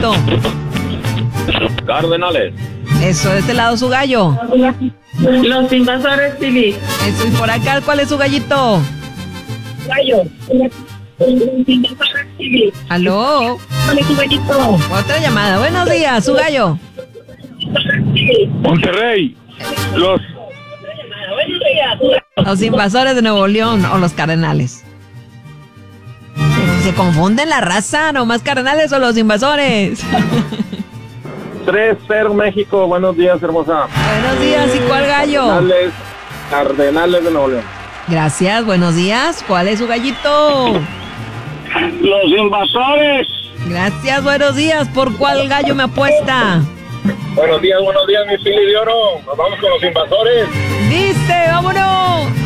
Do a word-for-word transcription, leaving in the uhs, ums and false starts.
gallito? Cardenales. Eso, de este lado su gallo. Los invasores, Philly. Eso, y por acá, ¿cuál es su gallito? Gallo. Los invasores, Philly. ¿Aló? ¿Cuál es su gallito? Otra llamada. Buenos días, su gallo. Monterrey. Los. Los invasores de Nuevo León o los cardenales. Se, se confunden la raza, nomás cardenales o los invasores. tres cero México. Buenos días, hermosa. Buenos días, ¿y cuál gallo? Cardenales. Cardenales de Nuevo León. Gracias, buenos días. ¿Cuál es su gallito? Los invasores. Gracias, buenos días. ¿Por cuál gallo me apuesta? Buenos días, buenos días, mi Philly de oro. Nos vamos con los invasores. ¡Viste! ¡Vámonos!